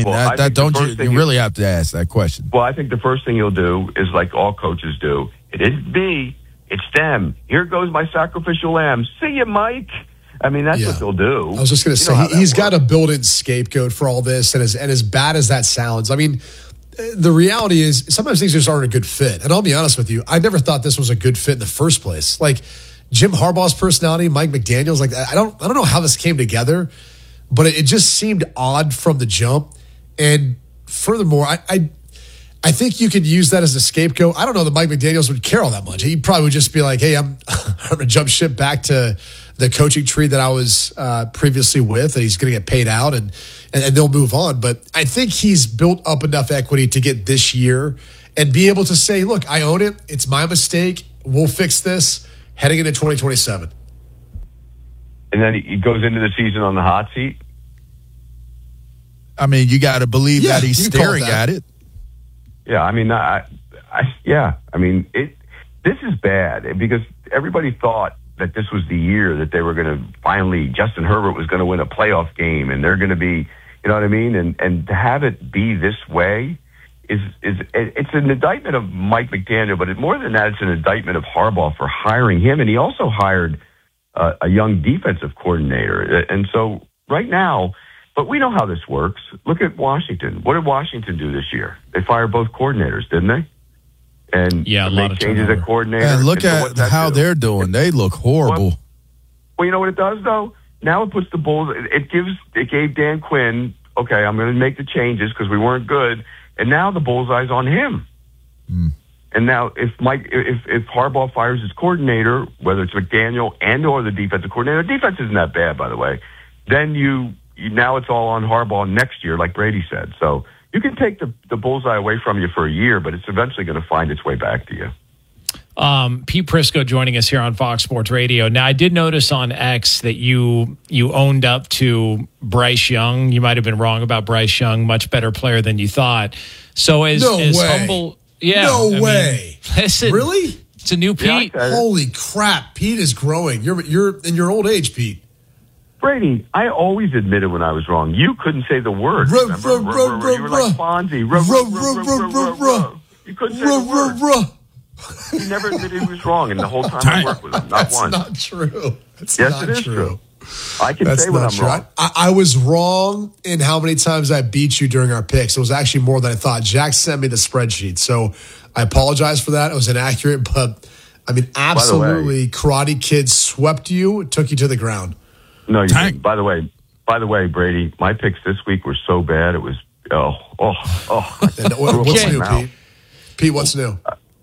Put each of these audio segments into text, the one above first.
Well, you really have to ask that question. Well, I think the first thing he'll do is like all coaches do. It isn't me, it's them. Here goes my sacrificial lamb. See you, Mike. I mean, that's what they'll do. I was just going to say, he's got a built-in scapegoat for all this, and as bad as that sounds, I mean, the reality is sometimes things just aren't a good fit. And I'll be honest with you, I never thought this was a good fit in the first place. Like Jim Harbaugh's personality, Mike McDaniel's, like I don't know how this came together, but it just seemed odd from the jump. And furthermore, I think you could use that as a scapegoat. I don't know that Mike McDaniels would care all that much. He probably would just be like, hey, I'm going to jump ship back to the coaching tree that I was previously with, and he's going to get paid out, and they'll move on. But I think he's built up enough equity to get this year and be able to say, look, I own it. It's my mistake. We'll fix this heading into 2027. And then he goes into the season on the hot seat. I mean, you got to believe that he's staring at it. Yeah, I mean, this is bad because everybody thought that this was the year that they were going to finally, Justin Herbert was going to win a playoff game, and they're going to be, you know what I mean? And to have it be this way it's an indictment of Mike McDaniel, but more than that, it's an indictment of Harbaugh for hiring him, and he also hired a young defensive coordinator. And so right now, but we know how this works. Look at Washington. What did Washington do this year? They fired both coordinators, didn't they? And made changes at coordinator. And look at how they're doing. They look horrible. Well, you know what it does, though? Now it puts the Bulls, it gave Dan Quinn, okay, I'm going to make the changes because we weren't good, and now the bullseye's on him. Mm. And now if Harbaugh fires his coordinator, whether it's McDaniel and or the defensive coordinator, defense isn't that bad, by the way, then now it's all on Harbaugh next year, like Brady said. So you can take the bullseye away from you for a year, but it's eventually going to find its way back to you. Pete Prisco joining us here on Fox Sports Radio. Now, I did notice on X that you owned up to Bryce Young. You might have been wrong about Bryce Young, much better player than you thought. So as humble, no way. Listen, really? It's a new Pete. Yeah, Holy crap! Pete is growing. You're in your old age, Pete. Brady, I always admitted when I was wrong. You couldn't say the word. You were like Fonzie. You couldn't say the word. He never admitted he was wrong, and the whole time I worked with him, not once. That's not true. Yes, it is true. I can say when I'm wrong. I was wrong in how many times I beat you during our picks. It was actually more than I thought. Jack sent me the spreadsheet, so I apologize for that. It was inaccurate, but I mean, absolutely, Karate Kid swept you, took you to the ground. No, you didn't. By the way, Brady, my picks this week were so bad. It was What's new, Pete? Pete, what's new?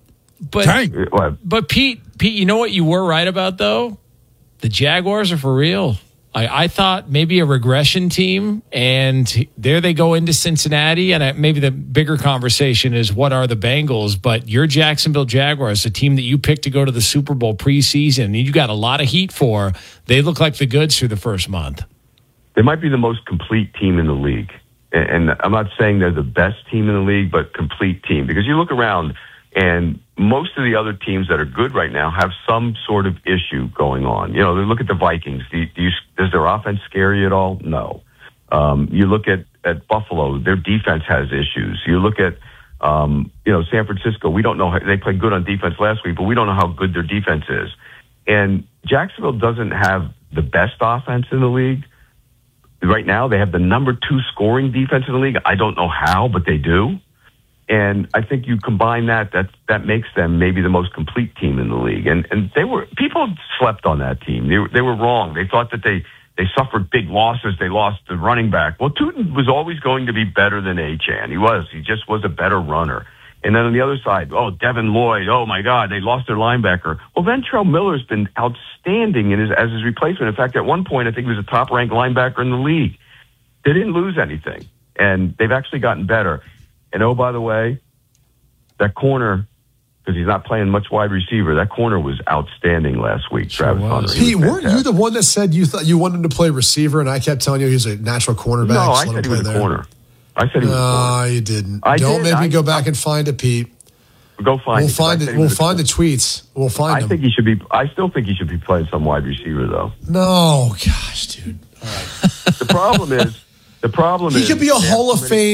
But Pete, you know what you were right about though? The Jaguars are for real. I thought maybe a regression team, and there they go into Cincinnati. And maybe the bigger conversation is what are the Bengals? But your Jacksonville Jaguars, a team that you picked to go to the Super Bowl preseason, and you got a lot of heat for. They look like the goods through the first month. They might be the most complete team in the league. And I'm not saying they're the best team in the league, but complete team. Because you look around, and most of the other teams that are good right now have some sort of issue going on. You know, look at the Vikings. Does their offense scare you at all? No. You look at Buffalo. Their defense has issues. You look at, San Francisco. We don't know. They played good on defense last week, but we don't know how good their defense is. And Jacksonville doesn't have the best offense in the league. Right now, they have the number 2 scoring defense in the league. I don't know how, but they do. And I think you combine that makes them maybe the most complete team in the league. And people slept on that team. They were wrong. They thought that they suffered big losses. They lost the running back. Well, Tootin was always going to be better than Achane. He just was a better runner. And then on the other side, Devin Lloyd, oh my God, they lost their linebacker. Well, Ventrell Miller's been outstanding as his replacement. In fact, at one point, I think he was a top-ranked linebacker in the league. They didn't lose anything, and they've actually gotten better. And oh, by the way, that corner, because he's not playing much wide receiver, that corner was outstanding last week. Sure Travis Hunter. Pete, weren't you the one that said you thought you wanted him to play receiver, and I kept telling you he's a natural cornerback? No, I said he was a corner. I said he was a corner. No, you didn't. Don't make me go back and find it, Pete. Go find it. We'll find the tweets. We'll find them. I still think he should be playing some wide receiver, though. No, gosh, dude. All right. The problem is he could be a Hall of Fame